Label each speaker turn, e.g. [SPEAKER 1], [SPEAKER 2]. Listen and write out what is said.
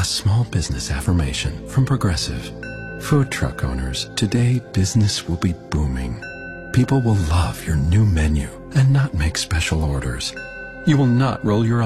[SPEAKER 1] A small business affirmation from Progressive. Food truck owners, today business will be booming. People will love your new menu and not make special orders. You will not roll your